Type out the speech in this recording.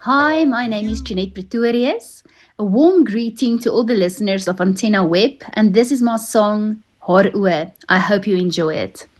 Hi, my name is Jeanette Pretorius. A warm greeting to all the listeners of Antenna Web, and this is my song, Haar Oë. I hope you enjoy it.